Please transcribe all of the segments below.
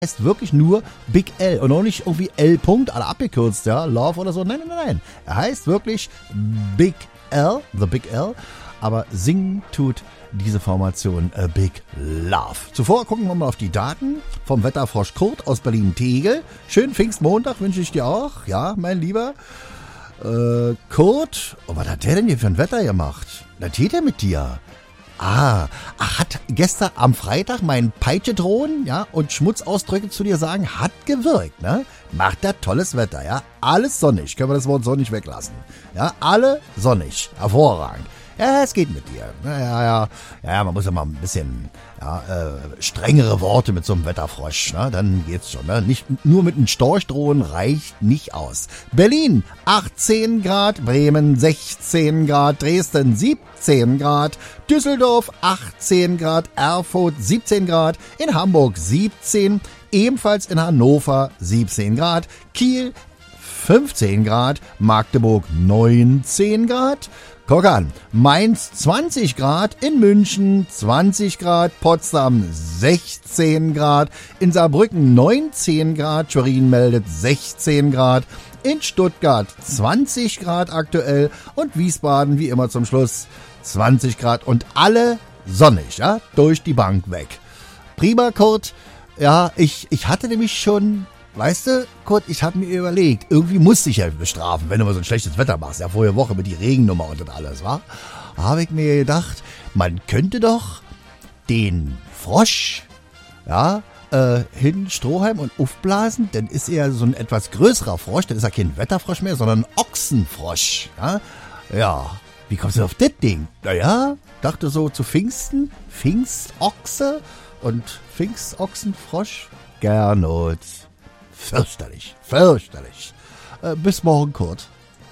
heißt wirklich nur Big L und auch nicht irgendwie L. alle abgekürzt, ja, Love oder so. Nein. Er heißt wirklich Big L, The Big L, aber singen tut diese Formation Big Love. Zuvor gucken wir mal auf die Daten vom Wetterfrosch Kurt aus Berlin-Tegel. Schönen Pfingstmontag wünsche ich dir auch, ja, mein Lieber. Kurt, was hat der denn hier für ein Wetter gemacht? Was geht der mit dir? Hat gestern am Freitag mein Peitschedrohen, ja, und Schmutzausdrücke zu dir sagen, hat gewirkt, ne? Macht da tolles Wetter, ja? Alles sonnig, können wir das Wort sonnig weglassen. Ja, alle sonnig, hervorragend. Ja, es geht mit dir. Ja, man muss ja mal ein bisschen strengere Worte mit so einem Wetterfrosch, ne? Dann geht's schon. Ne? Nicht nur mit einem Storch drohen reicht nicht aus. Berlin 18 Grad, Bremen 16 Grad, Dresden 17 Grad, Düsseldorf 18 Grad, Erfurt 17 Grad, in Hamburg 17, ebenfalls in Hannover 17 Grad, Kiel 15 Grad, Magdeburg 19 Grad, guck an, Mainz 20 Grad, in München 20 Grad, Potsdam 16 Grad, in Saarbrücken 19 Grad, Schwerin meldet 16 Grad, in Stuttgart 20 Grad aktuell und Wiesbaden wie immer zum Schluss 20 Grad und alle sonnig, ja, durch die Bank weg. Prima, Kurt. Ja, ich hatte nämlich schon, weißt du, Kurt, ich habe mir überlegt, irgendwie musste ich ja bestrafen, wenn du mal so ein schlechtes Wetter machst. Ja, vorige Woche mit die Regennummer und das alles, wa? Habe ich mir gedacht, man könnte doch den Frosch, ja, hin Strohhalm und aufblasen, dann ist er so ein etwas größerer Frosch, dann ist er kein Wetterfrosch mehr, sondern ein Ochsenfrosch, ja? Ja, wie kommst du auf das Ding? Naja, dachte so zu Pfingsten, Pfingstochse und Pfingstochsenfrosch, Gernot. Fürchterlich. Bis morgen, Kurt.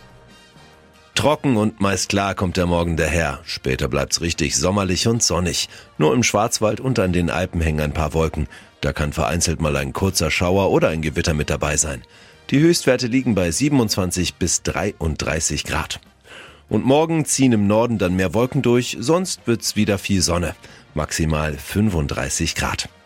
Trocken und meist klar kommt der Morgen daher. Später bleibt's richtig sommerlich und sonnig. Nur im Schwarzwald und an den Alpen hängen ein paar Wolken. Da kann vereinzelt mal ein kurzer Schauer oder ein Gewitter mit dabei sein. Die Höchstwerte liegen bei 27 bis 33 Grad. Und morgen ziehen im Norden dann mehr Wolken durch, sonst wird's wieder viel Sonne. Maximal 35 Grad.